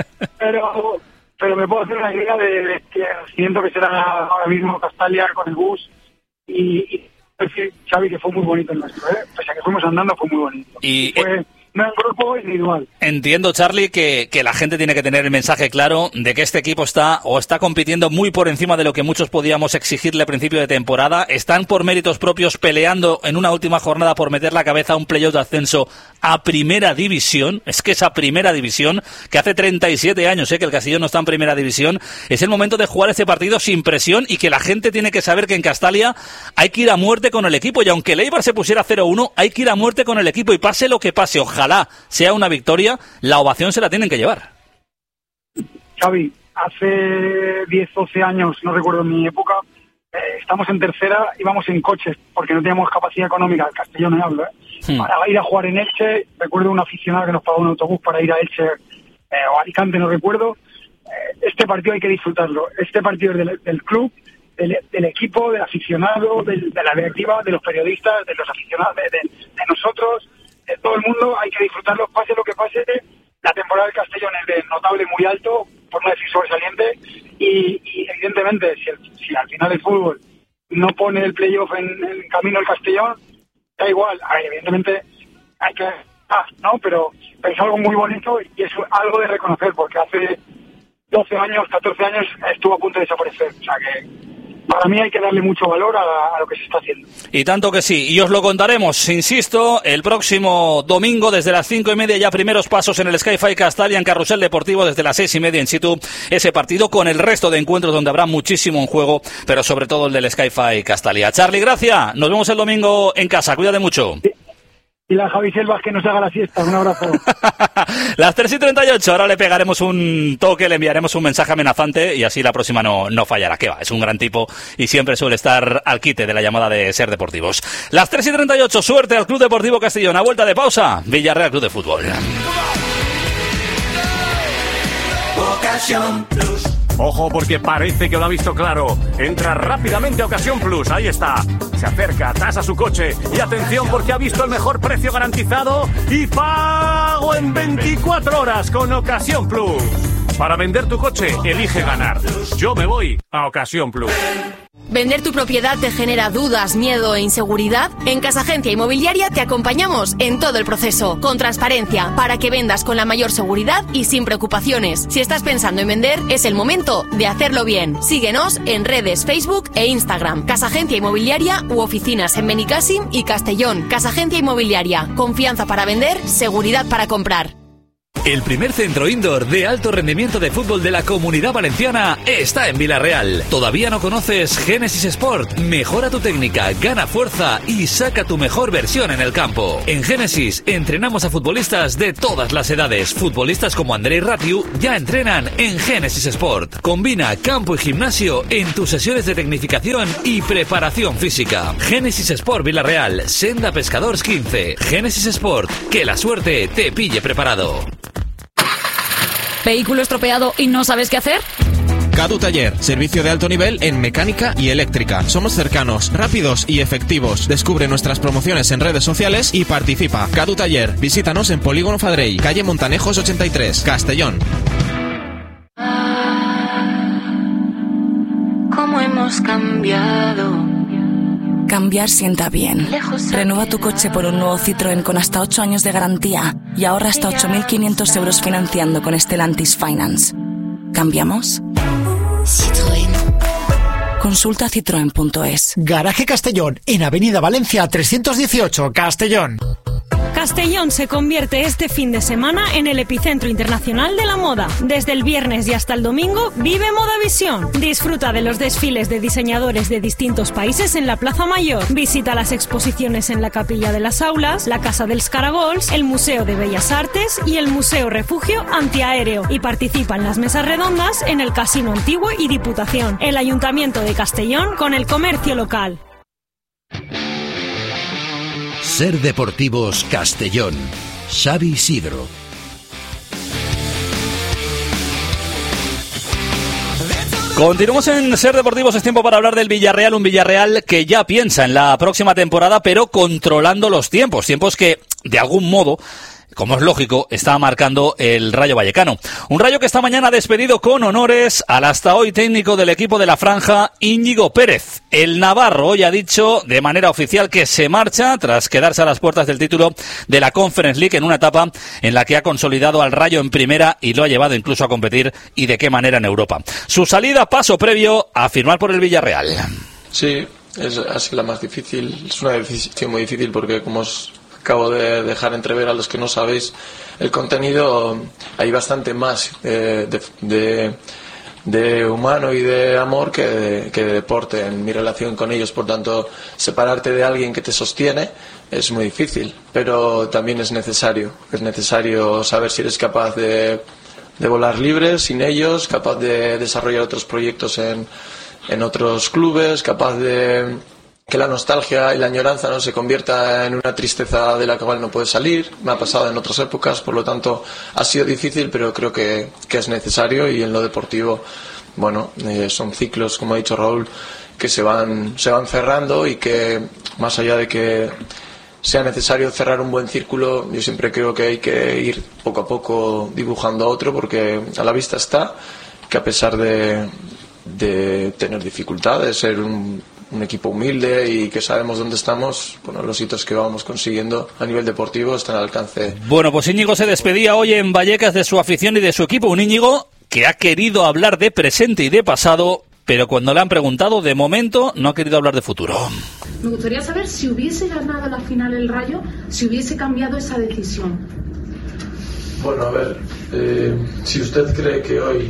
pero me puedo hacer una idea de que siento que será ahora mismo Castalia con el bus y Xavi, que fue muy bonito el nuestro, pese a que fuimos andando, fue muy bonito. Y fue no en grupo, individual. Entiendo, Charlie, que la gente tiene que tener el mensaje claro de que este equipo está compitiendo muy por encima de lo que muchos podíamos exigirle a principio de temporada. Están por méritos propios peleando en una última jornada por meter la cabeza a un playoff de ascenso a Primera División. Es que esa Primera División, que hace 37 años que el Castellón no está en Primera División, es el momento de jugar este partido sin presión y que la gente tiene que saber que en Castalia hay que ir a muerte con el equipo. Y aunque el Eibar se pusiera 0-1, hay que ir a muerte con el equipo y pase lo que pase. Ojalá sea una victoria, la ovación se la tienen que llevar. Xavi, hace 10, 12 años, no recuerdo en mi época, estamos en tercera, íbamos en coches, porque no teníamos capacidad económica, el Castellón no hablo, para ir a jugar en Elche. Recuerdo un aficionado que nos pagó un autobús para ir a Elche o Alicante, no recuerdo. Este partido hay que disfrutarlo. Este partido es del club, del equipo, del aficionado, de la directiva, de los periodistas, de los aficionados, de nosotros, de todo el mundo. Hay que disfrutarlo, pase lo que pase. La temporada del Castellón es de notable, muy alto, por no decir sobresaliente, y evidentemente si al final el fútbol no pone el playoff en camino el Castellón, da igual. A ver, evidentemente hay que ¿no? Pero es algo muy bonito y es algo de reconocer, porque hace 12 años, 14 años estuvo a punto de desaparecer. O sea que para mí hay que darle mucho valor a lo que se está haciendo. Y tanto que sí, y os lo contaremos, insisto, el próximo domingo desde las 5:30, ya primeros pasos en el Sky-Fi Castalia, en Carrusel Deportivo, desde las 6:30 in situ, ese partido con el resto de encuentros donde habrá muchísimo en juego, pero sobre todo el del Sky-Fi Castalia. Charlie, gracias, nos vemos el domingo en casa, cuídate mucho. Sí. Y la Javi Selvas que nos haga la siesta, un abrazo. Las 3:38, ahora le pegaremos un toque, le enviaremos un mensaje amenazante y así la próxima no fallará. ¿Qué va? Es un gran tipo y siempre suele estar al quite de la llamada de Ser Deportivos. Las 3:38, suerte al Club Deportivo Castellón. A vuelta de pausa, Villarreal Club de Fútbol. Ocasión Plus. Ojo, porque parece que lo ha visto claro. Entra rápidamente a Ocasión Plus, ahí está. Se acerca, tasa su coche y atención porque ha visto el mejor precio garantizado y pago en 24 horas con Ocasión Plus. Para vender tu coche, elige ganar. Yo me voy a Ocasión Plus. ¿Vender tu propiedad te genera dudas, miedo e inseguridad? En Casa Agencia Inmobiliaria te acompañamos en todo el proceso, con transparencia, para que vendas con la mayor seguridad y sin preocupaciones. Si estás pensando en vender, es el momento de hacerlo bien. Síguenos en redes Facebook e Instagram. Casa Agencia Inmobiliaria u oficinas en Benicàssim y Castellón. Casa Agencia Inmobiliaria. Confianza para vender, seguridad para comprar. El primer centro indoor de alto rendimiento de fútbol de la Comunidad Valenciana está en Vila-real. ¿Todavía no conoces Génesis Sport? Mejora tu técnica, gana fuerza y saca tu mejor versión en el campo. En Génesis entrenamos a futbolistas de todas las edades. Futbolistas como Andrei Ratiu ya entrenan en Génesis Sport. Combina campo y gimnasio en tus sesiones de tecnificación y preparación física. Génesis Sport Vila-real, Senda Pescadors 15. Génesis Sport, que la suerte te pille preparado. ¿Vehículo estropeado y no sabes qué hacer? Cadu Taller, servicio de alto nivel en mecánica y eléctrica. Somos cercanos, rápidos y efectivos. Descubre nuestras promociones en redes sociales y participa. Cadu Taller, visítanos en Polígono Fadrell, calle Montanejos 83, Castellón. cómo hemos cambiado. Cambiar sienta bien. Renueva tu coche por un nuevo Citroën con hasta 8 años de garantía y ahorra hasta 8.500 euros financiando con Stellantis Finance. ¿Cambiamos? Citroën. Consulta citroen.es. Garaje Castellón, en Avenida Valencia 318, Castellón. Castellón se convierte este fin de semana en el epicentro internacional de la moda. Desde el viernes y hasta el domingo vive Modavisión. Disfruta de los desfiles de diseñadores de distintos países en la Plaza Mayor. Visita las exposiciones en la Capilla de las Aulas, la Casa dels Caragols, el Museo de Bellas Artes y el Museo Refugio Antiaéreo. Y participa en las mesas redondas en el Casino Antiguo y Diputación. El Ayuntamiento de Castellón con el comercio local. Ser Deportivos Castellón. Xavi Sidro. Continuamos en Ser Deportivos, es tiempo para hablar del Villarreal, un Villarreal que ya piensa en la próxima temporada, pero controlando los tiempos que de algún modo, como es lógico, está marcando el Rayo Vallecano. Un Rayo que esta mañana ha despedido con honores al hasta hoy técnico del equipo de la Franja, Íñigo Pérez. El navarro hoy ha dicho de manera oficial que se marcha tras quedarse a las puertas del título de la Conference League en una etapa en la que ha consolidado al Rayo en primera y lo ha llevado incluso a competir, y de qué manera, en Europa. Su salida, paso previo a firmar por el Villarreal. Sí, ha sido la más difícil. Es una decisión muy difícil porque, como os acabo de dejar entrever a los que no sabéis el contenido, hay bastante más de humano y de amor que de deporte en mi relación con ellos. Por tanto, separarte de alguien que te sostiene es muy difícil, pero también es necesario saber si eres capaz de volar libre sin ellos, capaz de desarrollar otros proyectos en otros clubes, capaz de que la nostalgia y la añoranza no se convierta en una tristeza de la cual no puedes salir. Me ha pasado en otras épocas, por lo tanto ha sido difícil, pero creo que es necesario. Y en lo deportivo, bueno, son ciclos, como ha dicho Raúl, que se van cerrando, y que más allá de que sea necesario cerrar un buen círculo, yo siempre creo que hay que ir poco a poco dibujando otro, porque a la vista está que, a pesar de tener dificultades, ser un equipo humilde y que sabemos dónde estamos, bueno, los hitos que vamos consiguiendo a nivel deportivo están al alcance. Bueno, pues Íñigo se despedía hoy en Vallecas de su afición y de su equipo. Un Íñigo que ha querido hablar de presente y de pasado, pero cuando le han preguntado, de momento no ha querido hablar de futuro. Me gustaría saber si hubiese ganado la final el Rayo, si hubiese cambiado esa decisión. Bueno, a ver, si usted cree que hoy,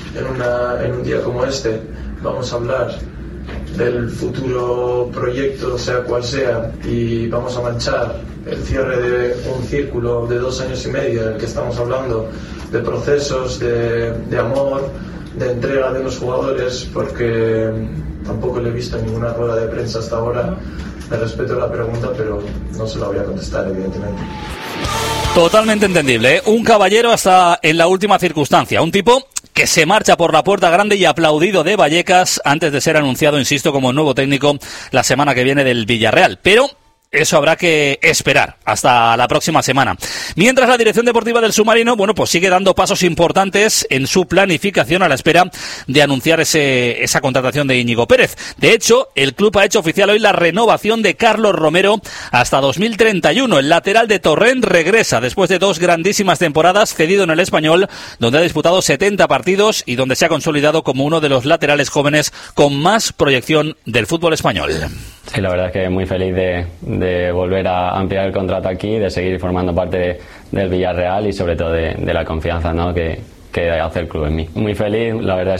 en un día como este, vamos a hablar del futuro proyecto, sea cual sea, y vamos a manchar el cierre de un círculo de 2 años y medio en el que estamos hablando de procesos, de amor, de entrega de los jugadores, porque tampoco le he visto ninguna rueda de prensa hasta ahora. Me respeto la pregunta, pero no se la voy a contestar, evidentemente. Totalmente entendible, ¿eh? Un caballero hasta en la última circunstancia, un tipo que se marcha por la puerta grande y aplaudido de Vallecas antes de ser anunciado, insisto, como nuevo técnico la semana que viene del Villarreal. Pero eso habrá que esperar hasta la próxima semana. Mientras, la dirección deportiva del submarino, bueno, pues sigue dando pasos importantes en su planificación a la espera de anunciar esa contratación de Íñigo Pérez. De hecho, el club ha hecho oficial hoy la renovación de Carlos Romero hasta 2031. El lateral de Torrent regresa después de 2 grandísimas temporadas, cedido en el Español, donde ha disputado 70 partidos y donde se ha consolidado como uno de los laterales jóvenes con más proyección del fútbol español. Sí, la verdad es que muy feliz de volver a ampliar el contrato aquí, de seguir formando parte del Villarreal y sobre todo de la confianza, ¿no?, que hace el club en mí. Muy feliz, la verdad es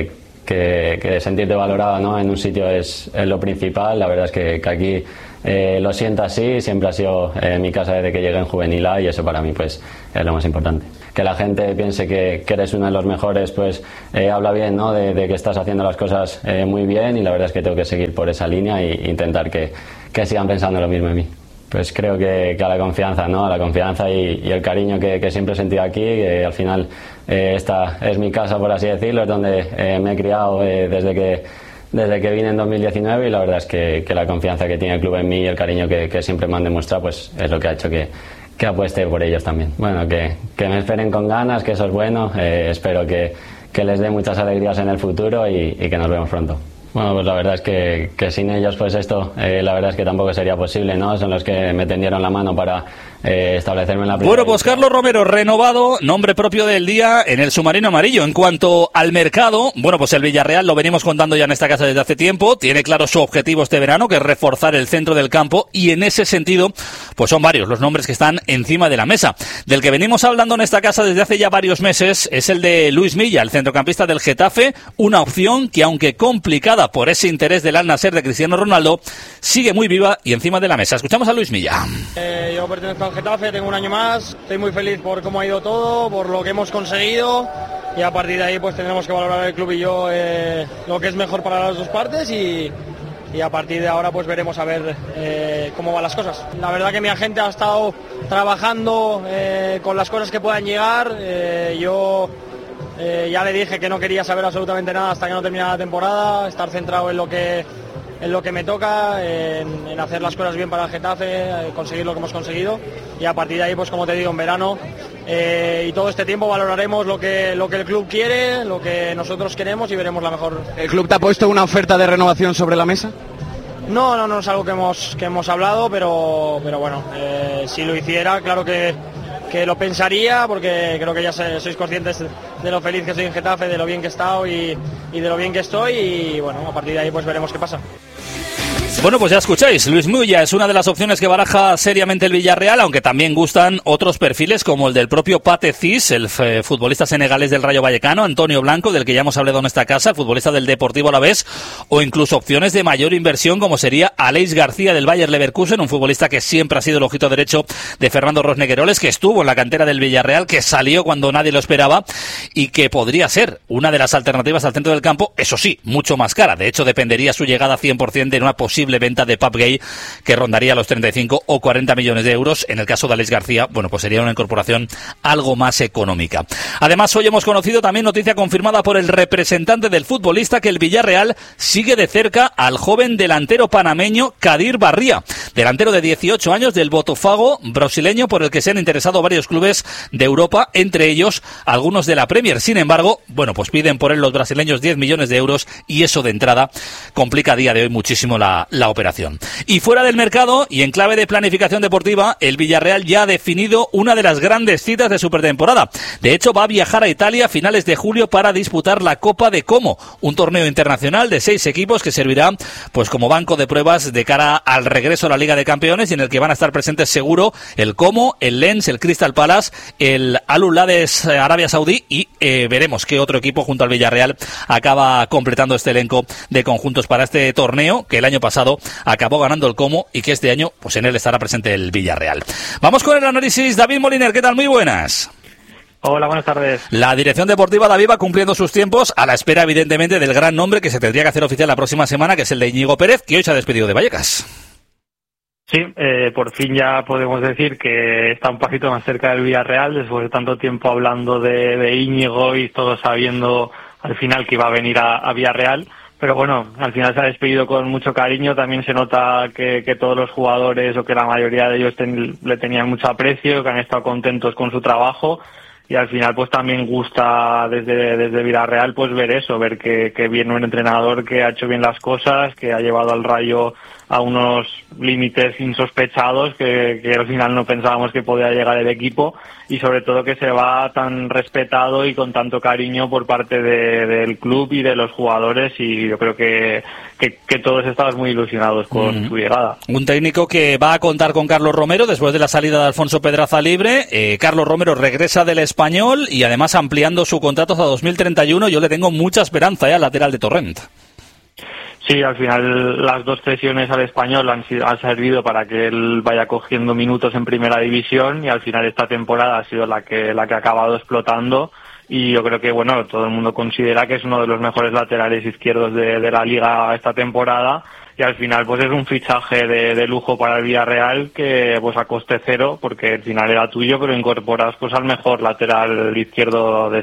que sentirte valorado, ¿no?, en un sitio es lo principal. La verdad es que aquí lo siento así, siempre ha sido mi casa desde que llegué en Juvenil A, y eso para mí pues es lo más importante. Que la gente piense que eres uno de los mejores, pues habla bien, ¿no?, de que estás haciendo las cosas muy bien, y la verdad es que tengo que seguir por esa línea e intentar que sigan pensando lo mismo en mí. Pues creo que a la confianza, ¿no?, a la confianza y el cariño que siempre he sentido aquí, que al final esta es mi casa, por así decirlo, es donde me he criado desde que vine en 2019, y la verdad es que la confianza que tiene el club en mí y el cariño que siempre me han demostrado, pues es lo que ha hecho que apueste por ellos también. Bueno, que me esperen con ganas, que eso es bueno. Espero que les dé muchas alegrías en el futuro y que nos vemos pronto. Bueno, pues la verdad es que sin ellos pues esto, la verdad es que tampoco sería posible, ¿no? Son los que me tendieron la mano para establecerme en la primera. Bueno, pues Carlos Romero, renovado, nombre propio del día en el submarino amarillo. En cuanto al mercado, bueno, pues el Villarreal, lo venimos contando ya en esta casa desde hace tiempo, tiene claro su objetivo este verano, que es reforzar el centro del campo, y en ese sentido, pues son varios los nombres que están encima de la mesa. Del que venimos hablando en esta casa desde hace ya varios meses es el de Luis Milla, el centrocampista del Getafe, una opción que, aunque complicada por ese interés del Al Nassr de Cristiano Ronaldo, sigue muy viva y encima de la mesa. Escuchamos a Luis Milla. Yo pertenezco al Getafe, tengo un año más, estoy muy feliz por cómo ha ido todo, por lo que hemos conseguido, y a partir de ahí pues tendremos que valorar el club y yo lo que es mejor para las dos partes, y a partir de ahora pues veremos a ver cómo van las cosas. La verdad que mi agente ha estado trabajando con las cosas que puedan llegar. Yo ya le dije que no quería saber absolutamente nada hasta que no terminara la temporada, estar centrado en lo que me toca, en hacer las cosas bien para el Getafe, conseguir lo que hemos conseguido, y a partir de ahí, pues como te digo, en verano y todo este tiempo valoraremos lo que el club quiere, lo que nosotros queremos, y veremos la mejor. ¿El club te ha puesto una oferta de renovación sobre la mesa? No es algo que hemos hablado, pero bueno, si lo hiciera, claro que lo pensaría, porque creo que ya sois conscientes de lo feliz que soy en Getafe, de lo bien que he estado y de lo bien que estoy, y bueno, a partir de ahí pues veremos qué pasa. Bueno, pues ya escucháis, Luis Milla es una de las opciones que baraja seriamente el Villarreal, aunque también gustan otros perfiles como el del propio Pathé Ciss, el futbolista senegalés del Rayo Vallecano, Antonio Blanco, del que ya hemos hablado en esta casa, el futbolista del Deportivo Alavés, o incluso opciones de mayor inversión como sería Aleix García del Bayer Leverkusen, un futbolista que siempre ha sido el ojito derecho de Fernando Rosnegueroles, que estuvo en la cantera del Villarreal, que salió cuando nadie lo esperaba y que podría ser una de las alternativas al centro del campo, eso sí, mucho más cara. De hecho, dependería su llegada 100% de una posible venta de Pape Gueye, que rondaría los 35 o 40 millones de euros. En el caso de Aleix García, bueno, pues sería una incorporación algo más económica. Además, hoy hemos conocido también noticia confirmada por el representante del futbolista que el Villarreal sigue de cerca al joven delantero panameño Kadir Barría, delantero de 18 años del Botafogo brasileño, por el que se han interesado varios clubes de Europa, entre ellos algunos de la Premier. Sin embargo, bueno, pues piden por él los brasileños 10 millones de euros, y eso de entrada complica a día de hoy muchísimo la operación. Y fuera del mercado y en clave de planificación deportiva, el Villarreal ya ha definido una de las grandes citas de su pretemporada. De hecho, va a viajar a Italia a finales de julio para disputar la Copa de Como, un torneo internacional de 6 equipos que servirá pues como banco de pruebas de cara al regreso a la Liga de Campeones, y en el que van a estar presentes seguro el Como, el Lens, el Crystal Palace, el Al-Hilal de Arabia Saudí, y veremos qué otro equipo junto al Villarreal acaba completando este elenco de conjuntos para este torneo, que el año pasado acabó ganando el Como y que este año pues en él estará presente el Villarreal. Vamos con el análisis. David Moliner, ¿qué tal? Muy buenas. Hola, buenas tardes. La dirección deportiva David va cumpliendo sus tiempos, a la espera evidentemente del gran nombre que se tendría que hacer oficial la próxima semana, que es el de Íñigo Pérez, que hoy se ha despedido de Vallecas. Sí, por fin ya podemos decir que está un pasito más cerca del Villarreal, después de tanto tiempo hablando de Íñigo y todos sabiendo al final que iba a venir a Villarreal. Pero bueno, al final se ha despedido con mucho cariño. También se nota que todos los jugadores, o que la mayoría de ellos le tenían mucho aprecio, que han estado contentos con su trabajo, y al final pues también gusta desde Villarreal pues ver eso, ver que viene un entrenador que ha hecho bien las cosas, que ha llevado al Rayo a unos límites insospechados que al final no pensábamos que podía llegar el equipo, y sobre todo que se va tan respetado y con tanto cariño por parte del club y de los jugadores, y yo creo que todos estamos muy ilusionados con su llegada. Un técnico que va a contar con Carlos Romero después de la salida de Alfonso Pedraza libre. Carlos Romero regresa del Español y además ampliando su contrato hasta 2031. Yo le tengo mucha esperanza al lateral de Torrent. Sí, al final las dos cesiones al Español han servido para que él vaya cogiendo minutos en primera división, y al final esta temporada ha sido la que ha acabado explotando, y yo creo que bueno, todo el mundo considera que es uno de los mejores laterales izquierdos de la liga esta temporada, y al final pues es un fichaje de lujo para el Villarreal, que pues a coste cero, porque al final era tuyo, pero incorporas pues al mejor lateral izquierdo de